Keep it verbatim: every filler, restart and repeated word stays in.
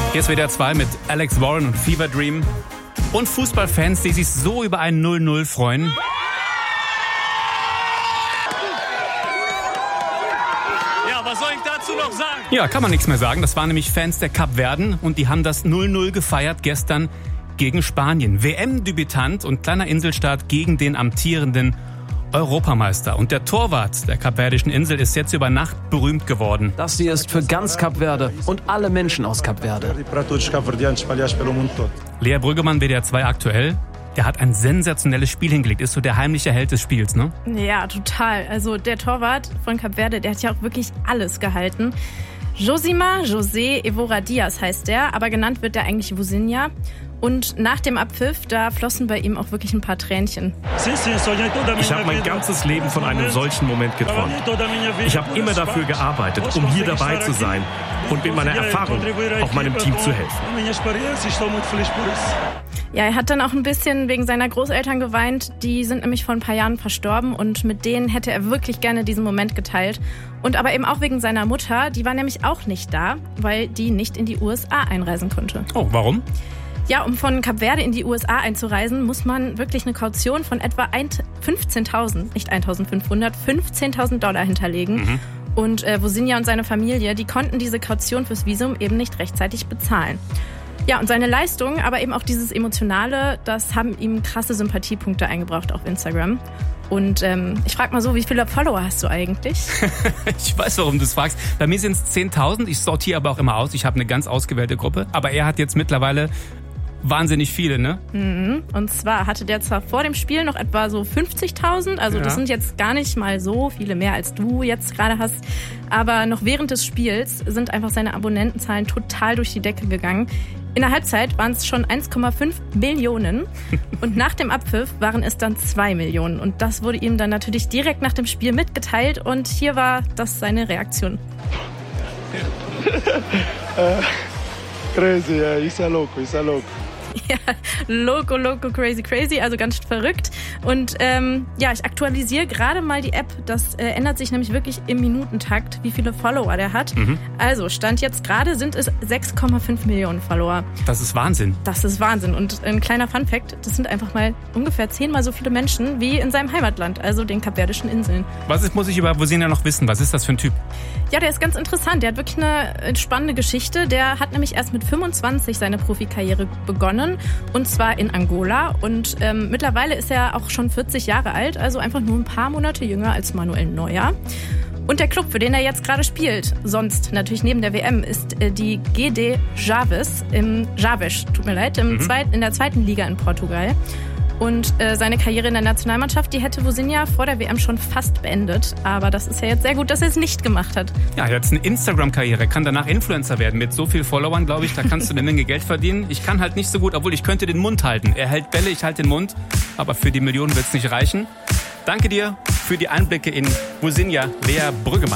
Hier ist W D R zwei mit Alex Warren und Fever Dream. Und Fußballfans, die sich so über ein null null freuen. Ja, was soll ich dazu noch sagen? Ja, kann man nichts mehr sagen. Das waren nämlich Fans der Kapverden und die haben das null null gefeiert gestern gegen Spanien. W M-Debütant und kleiner Inselstaat gegen den amtierenden Europameister. Und der Torwart der kapverdischen Insel ist jetzt über Nacht berühmt geworden. Das hier ist für ganz Kap Verde und alle Menschen aus Kap Verde. Lea Brüggemann, W D R zwei aktuell. Der hat ein sensationelles Spiel hingelegt. Ist so der heimliche Held des Spiels, ne? Ja, total. Also der Torwart von Kap Verde, der hat ja auch wirklich alles gehalten. Josima José Evora Diaz heißt der, aber genannt wird der eigentlich Vozinha. Und nach dem Abpfiff, da flossen bei ihm auch wirklich ein paar Tränchen. Ich habe mein ganzes Leben von einem solchen Moment geträumt. Ich habe immer dafür gearbeitet, um hier dabei zu sein und mit meiner Erfahrung auch meinem Team zu helfen. Ja, er hat dann auch ein bisschen wegen seiner Großeltern geweint. Die sind nämlich vor ein paar Jahren verstorben und mit denen hätte er wirklich gerne diesen Moment geteilt. Und aber eben auch wegen seiner Mutter, die war nämlich auch nicht da, weil die nicht in die U S A einreisen konnte. Oh, warum? Ja, um von Kap Verde in die U S A einzureisen, muss man wirklich eine Kaution von etwa fünfzehntausend, nicht eintausendfünfhundert, fünfzehntausend Dollar hinterlegen. Mhm. Und äh, Vozinha und seine Familie, die konnten diese Kaution fürs Visum eben nicht rechtzeitig bezahlen. Ja, und seine Leistung, aber eben auch dieses Emotionale, das haben ihm krasse Sympathiepunkte eingebracht auf Instagram. Und ähm, ich frage mal so, wie viele Follower hast du eigentlich? Ich weiß, warum du es fragst. Bei mir sind es zehntausend. Ich sortiere aber auch immer aus. Ich habe eine ganz ausgewählte Gruppe. Aber er hat jetzt mittlerweile wahnsinnig viele, ne? Mhm. Und zwar hatte der zwar vor dem Spiel noch etwa so fünfzigtausend. Also ja. Das sind jetzt gar nicht mal so viele mehr, als du jetzt gerade hast. Aber noch während des Spiels sind einfach seine Abonnentenzahlen total durch die Decke gegangen. In der Halbzeit waren es schon eins Komma fünf Millionen und nach dem Abpfiff waren es dann zwei Millionen. Und das wurde ihm dann natürlich direkt nach dem Spiel mitgeteilt und hier war das seine Reaktion. uh, crazy, yeah, isa loco, isa loco. Ja, loco, loco, crazy, crazy, also ganz verrückt. Und ähm, ja, ich aktualisiere gerade mal die App. Das äh, ändert sich nämlich wirklich im Minutentakt, wie viele Follower der hat. Mhm. Also, Stand jetzt gerade sind es sechs Komma fünf Millionen Follower. Das ist Wahnsinn. Das ist Wahnsinn. Und ein kleiner Funfact, das sind einfach mal ungefähr zehnmal so viele Menschen wie in seinem Heimatland, also den Kapverdischen Inseln. Was ist, muss ich über Vozinha noch wissen? Was ist das für ein Typ? Ja, der ist ganz interessant. Der hat wirklich eine spannende Geschichte. Der hat nämlich erst mit fünfundzwanzig seine Profikarriere begonnen. Und zwar in Angola. Und ähm, mittlerweile ist er auch schon vierzig Jahre alt, also einfach nur ein paar Monate jünger als Manuel Neuer. Und der Club, für den er jetzt gerade spielt, sonst natürlich neben der W M, ist äh, die G D Chaves im Chaves, tut mir leid, im mhm. zweit, in der zweiten Liga in Portugal. Und äh, seine Karriere in der Nationalmannschaft, die hätte Vozinha vor der W M schon fast beendet. Aber das ist ja jetzt sehr gut, dass er es nicht gemacht hat. Ja, er hat jetzt eine Instagram-Karriere, kann danach Influencer werden. Mit so viel Followern, glaube ich, da kannst du eine Menge Geld verdienen. Ich kann halt nicht so gut, obwohl ich könnte den Mund halten. Er hält Bälle, ich halte den Mund. Aber für die Millionen wird es nicht reichen. Danke dir für die Einblicke in Vozinha, Lea Brüggemann.